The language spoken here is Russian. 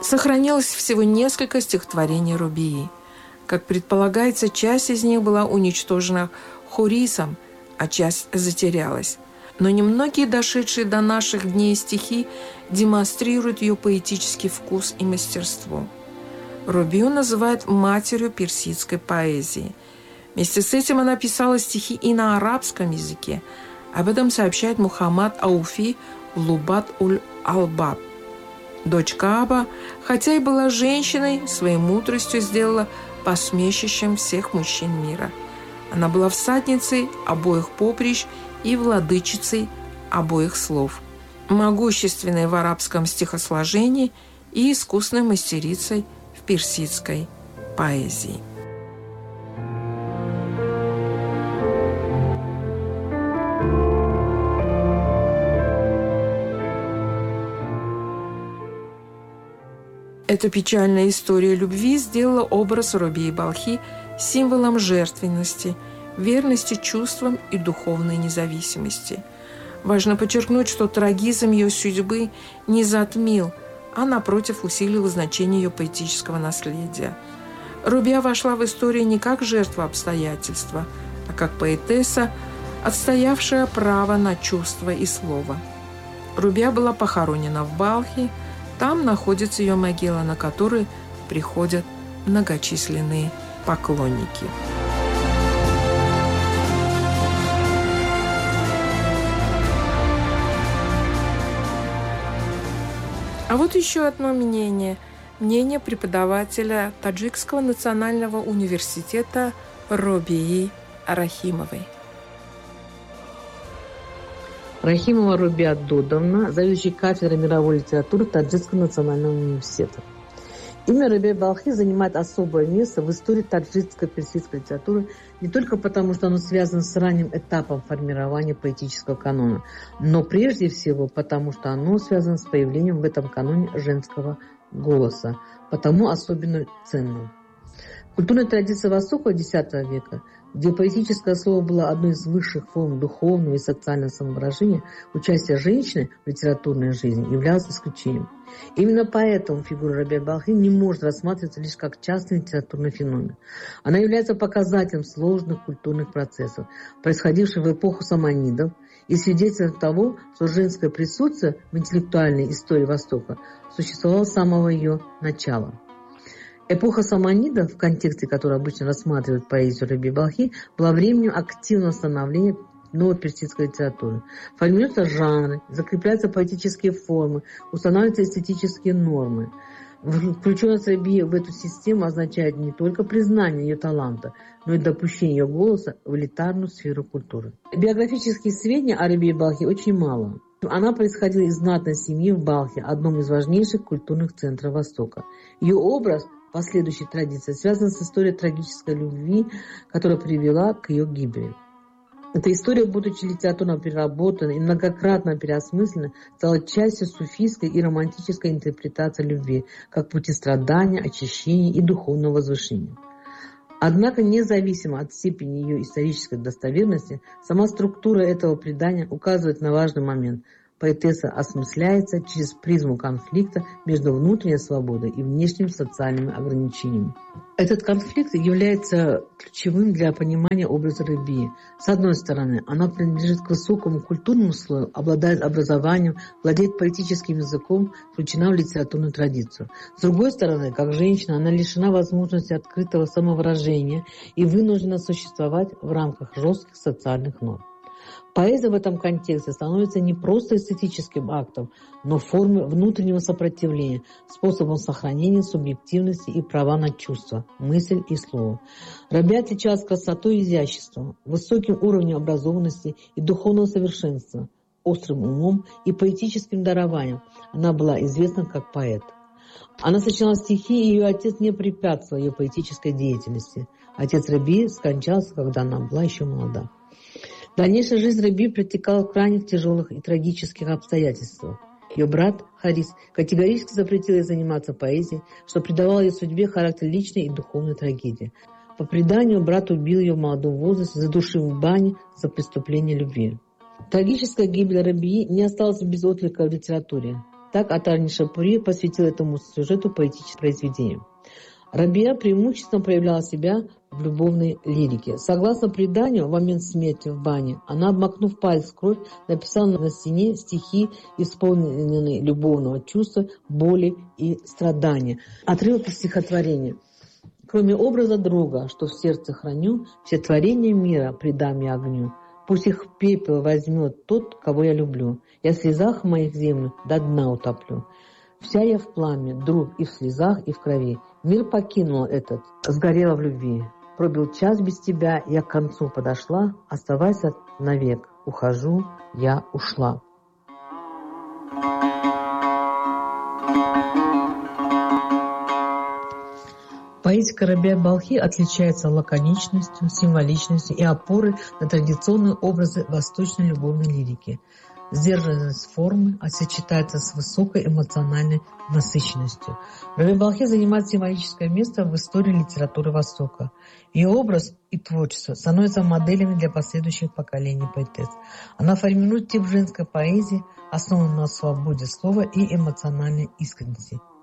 Сохранилось всего несколько стихотворений Рубии. Как предполагается, часть из них была уничтожена Хурисом, а часть затерялась. Но немногие дошедшие до наших дней стихи демонстрируют ее поэтический вкус и мастерство. Рубию называют матерью персидской поэзии. Вместе с этим она писала стихи и на арабском языке. Об этом сообщает Мухаммад Ауфи в Лубат-уль-Албаб. Дочь Кааба, хотя и была женщиной, своей мудростью сделала посмешищем всех мужчин мира. Она была всадницей обоих поприщ и владычицей обоих слов, могущественной в арабском стихосложении и искусной мастерицей в персидской поэзии. Эта печальная история любви сделала образ Рубии Балхи символом жертвенности, верности чувствам и духовной независимости. Важно подчеркнуть, что трагизм ее судьбы не затмил, а, напротив, усилил значение ее поэтического наследия. Рубия вошла в историю не как жертва обстоятельства, а как поэтесса, отстоявшая право на чувство и слово. Рубия была похоронена в Балхи. Там находится ее могила, на которую приходят многочисленные поклонники. А вот еще одно мнение. Мнение преподавателя Таджикского национального университета Рубии Рахимовой. Рахимова Рубия Додовна, заведующий кафедрой мировой литературы Таджикского национального университета. Имя Рубии Балхи занимает особое место в истории таджикской персидской литературы не только потому, что оно связано с ранним этапом формирования поэтического канона, но прежде всего потому, что оно связано с появлением в этом каноне женского голоса, потому особенно ценным. Культурная традиция Востока X века, где поэтическое слово было одной из высших форм духовного и социального самовыражения, участие женщины в литературной жизни являлось исключением. Именно поэтому фигура Рубии Балхи не может рассматриваться лишь как частный литературный феномен. Она является показателем сложных культурных процессов, происходивших в эпоху саманидов, и свидетельством того, что женское присутствие в интеллектуальной истории Востока существовало с самого ее начала. Эпоха саманидов, в контексте которой обычно рассматривают поэзию Рубии Балхи, была временем активного становления новой персидской литературы. Формируются жанры, закрепляются поэтические формы, устанавливаются эстетические нормы. Включенность Рубии в эту систему означает не только признание ее таланта, но и допущение ее голоса в элитарную сферу культуры. Биографических сведений о Рубии Балхи очень мало. Она происходила из знатной семьи в Балхе, одном из важнейших культурных центров Востока. Ее образ последующей традиции связана с историей трагической любви, которая привела к ее гибели. Эта история, будучи литературно переработана и многократно переосмыслена, стала частью суфийской и романтической интерпретации любви, как пути страдания, очищения и духовного возвышения. Однако, независимо от степени ее исторической достоверности, сама структура этого предания указывает на важный момент. Поэтесса осмысляется через призму конфликта между внутренней свободой и внешними социальными ограничениями. Этот конфликт является ключевым для понимания образа Рубии. С одной стороны, она принадлежит к высокому культурному слою, обладает образованием, владеет поэтическим языком, включена в литературную традицию. С другой стороны, как женщина, она лишена возможности открытого самовыражения и вынуждена существовать в рамках жестких социальных норм. Поэзия в этом контексте становится не просто эстетическим актом, но формой внутреннего сопротивления, способом сохранения субъективности и права на чувства, мысль и слово. Рубия отличалась красотой и изяществом, высоким уровнем образованности и духовного совершенства, острым умом и поэтическим дарованием. Она была известна как поэт. Она сочиняла стихи, и ее отец не препятствовал ее поэтической деятельности. Отец Рубии скончался, когда она была еще молода. Дальнейшая жизнь Рубии протекала в крайне тяжелых и трагических обстоятельствах. Ее брат Харис категорически запретил ей заниматься поэзией, что придавало ее судьбе характер личной и духовной трагедии. По преданию, брат убил ее в молодом возрасте, задушив в бане за преступление любви. Трагическая гибель Рубии не осталась без отклика в литературе. Так Атар Нишапури посвятил этому сюжету поэтическое произведение. Рабия преимущественно проявляла себя в любовной лирике. Согласно преданию, в момент смерти в бане она, обмакнув палец в кровь, написала на стене стихи, исполненные любовного чувства, боли и страдания. Отрывок из стихотворения. «Кроме образа друга, что в сердце храню, все творения мира предам я огню. Пусть их в пепел возьмет тот, кого я люблю. Я в слезах моих землю до дна утоплю. Вся я в пламя, друг, и в слезах, и в крови. Мир покинул этот, сгорела в любви. Пробил час без тебя, я к концу подошла. Оставайся навек, ухожу, я ушла». Поэтика Рабия Балхи отличается лаконичностью, символичностью и опорой на традиционные образы восточной любовной лирики. Сдержанность формы сочетается с высокой эмоциональной насыщенностью. Рабия Балхи занимает символическое место в истории литературы Востока. Ее образ и творчество становятся моделями для последующих поколений поэтесс. Она формирует тип женской поэзии, основанную на свободе слова и эмоциональной искренности.